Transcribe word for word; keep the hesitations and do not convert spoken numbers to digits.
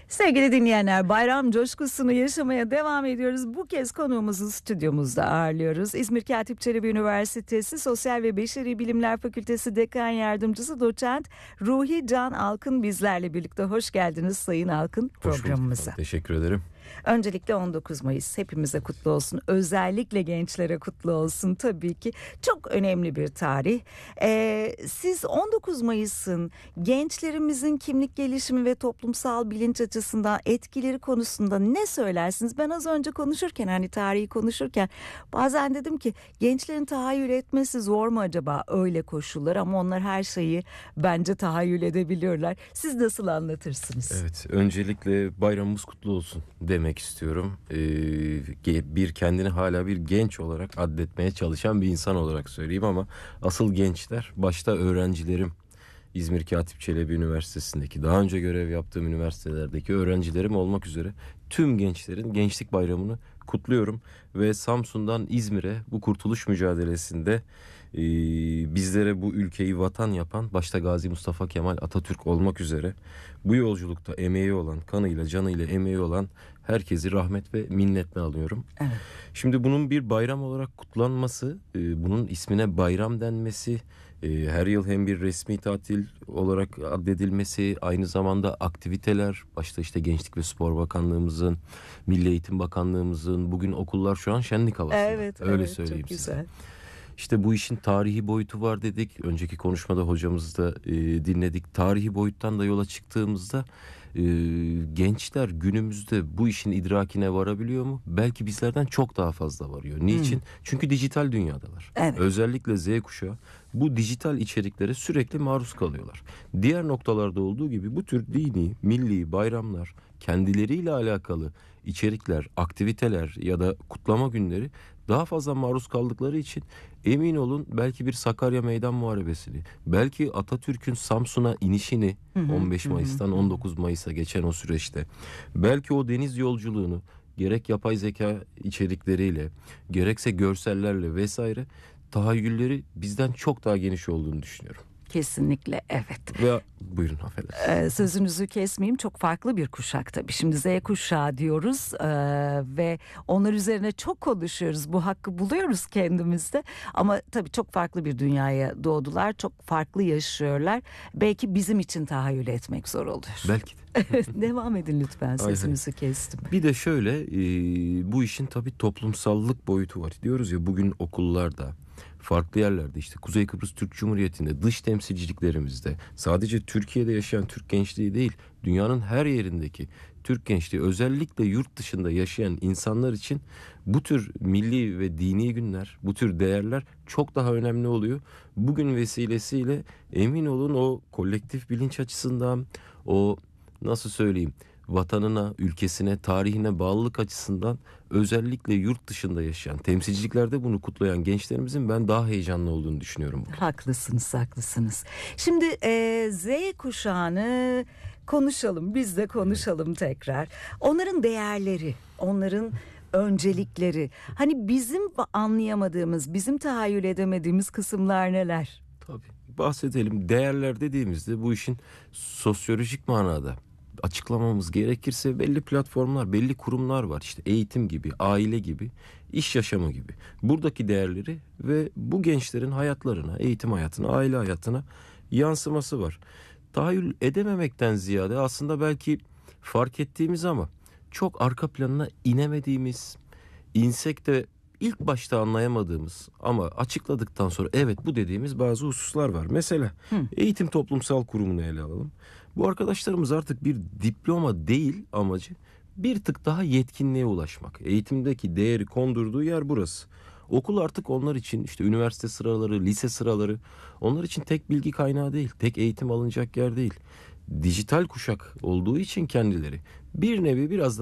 Sevgili dinleyenler, bayram coşkusunu yaşamaya devam ediyoruz. Bu kez konuğumuzu stüdyomuzda ağırlıyoruz. İzmir Katip Çelebi Üniversitesi Sosyal ve Beşeri Bilimler Fakültesi Dekan Yardımcısı Doçent Ruhi Can Alkın bizlerle birlikte. Hoş geldiniz Sayın Alkın programımıza. Teşekkür ederim. Öncelikle on dokuz Mayıs hepimize kutlu olsun. Özellikle gençlere kutlu olsun tabii ki. Çok önemli bir tarih. Ee, siz on dokuz Mayıs'ın gençlerimizin kimlik gelişimi ve toplumsal bilinç açısından etkileri konusunda ne söylersiniz? Ben az önce konuşurken, hani tarihi konuşurken bazen dedim ki gençlerin tahayyül etmesi zor mu acaba öyle koşullar, ama onlar her şeyi bence tahayyül edebiliyorlar. Siz nasıl anlatırsınız? Evet, öncelikle bayramımız kutlu olsun demek istiyorum. Ee, bir kendini hala bir genç olarak addetmeye çalışan bir insan olarak söyleyeyim, ama asıl gençler, başta öğrencilerim, İzmir Katip Çelebi Üniversitesi'ndeki, daha önce görev yaptığım üniversitelerdeki öğrencilerim olmak üzere tüm gençlerin Gençlik Bayramı'nı kutluyorum ve Samsun'dan İzmir'e bu kurtuluş mücadelesinde e, bizlere bu ülkeyi vatan yapan, başta Gazi Mustafa Kemal Atatürk olmak üzere bu yolculukta emeği olan, kanıyla canıyla emeği olan herkesi rahmet ve minnetle alıyorum. Evet. Şimdi bunun bir bayram olarak kutlanması, e, bunun ismine bayram denmesi, e, her yıl hem bir resmi tatil olarak addedilmesi, aynı zamanda aktiviteler, başta işte Gençlik ve Spor Bakanlığımızın, Milli Eğitim Bakanlığımızın, bugün okullar şu an şenlik havasında. Evet, öyle evet, söyleyeyim çok size. güzel. İşte bu işin tarihi boyutu var dedik. Önceki konuşmada hocamızı da e, dinledik. Tarihi boyuttan da yola çıktığımızda e, gençler günümüzde bu işin idrakine varabiliyor mu? Belki bizlerden çok daha fazla varıyor. Niçin? Hmm. Çünkü dijital dünyadalar. Evet. Özellikle Z kuşağı bu dijital içeriklere sürekli maruz kalıyorlar. Diğer noktalarda olduğu gibi bu tür dini, milli bayramlar, kendileriyle alakalı içerikler, aktiviteler ya da kutlama günleri daha fazla maruz kaldıkları için emin olun belki bir Sakarya Meydan Muharebesi'ni, belki Atatürk'ün Samsun'a inişini, hı hı, on beş Mayıs'tan on dokuz Mayıs'a geçen o süreçte, belki o deniz yolculuğunu gerek yapay zeka içerikleriyle, gerekse görsellerle vesaire tahayyülleri bizden çok daha geniş olduğunu düşünüyorum. Kesinlikle evet. Ve buyurun, affedersiniz. Ee, sözünüzü kesmeyeyim, çok farklı bir kuşak tabii. Şimdi Z kuşağı diyoruz ee, ve onlar üzerine çok konuşuyoruz. Bu hakkı buluyoruz kendimizde. Ama tabii çok farklı bir dünyaya doğdular. Çok farklı yaşıyorlar. Belki bizim için tahayyül etmek zor oluyor. Belki de. Devam edin lütfen, sözünüzü kestim. Bir de şöyle e, bu işin tabii toplumsallık boyutu var. Diyoruz ya, bugün okullarda, farklı yerlerde, işte Kuzey Kıbrıs Türk Cumhuriyeti'nde, dış temsilciliklerimizde, sadece Türkiye'de yaşayan Türk gençliği değil, dünyanın her yerindeki Türk gençliği, özellikle yurt dışında yaşayan insanlar için bu tür milli ve dini günler, bu tür değerler çok daha önemli oluyor. Bugün vesilesiyle emin olun o kolektif bilinç açısından, o nasıl söyleyeyim, vatanına, ülkesine, tarihine bağlılık açısından özellikle yurt dışında yaşayan, temsilciliklerde bunu kutlayan gençlerimizin ben daha heyecanlı olduğunu düşünüyorum. Burada. Haklısınız, haklısınız. Şimdi e, Z kuşağını konuşalım, biz de konuşalım tekrar. Onların değerleri, onların öncelikleri, hani bizim anlayamadığımız, bizim tahayyül edemediğimiz kısımlar neler? Tabii, bahsedelim. Değerler dediğimizde bu işin sosyolojik manada açıklamamız gerekirse belli platformlar, belli kurumlar var. İşte eğitim gibi, aile gibi, iş yaşamı gibi. Buradaki değerleri ve bu gençlerin hayatlarına, eğitim hayatına, aile hayatına yansıması var. Tahayyül edememekten ziyade aslında belki fark ettiğimiz ama çok arka planına inemediğimiz, insek de ilk başta anlayamadığımız ama açıkladıktan sonra evet bu dediğimiz bazı hususlar var. Mesela Hı. Eğitim Toplumsal Kurumu'nu ele alalım. Bu arkadaşlarımız artık bir diploma değil amacı, bir tık daha yetkinliğe ulaşmak. Eğitimdeki değeri kondurduğu yer burası. Okul artık onlar için, işte üniversite sıraları, lise sıraları, onlar için tek bilgi kaynağı değil, tek eğitim alınacak yer değil. Dijital kuşak olduğu için kendileri bir nevi biraz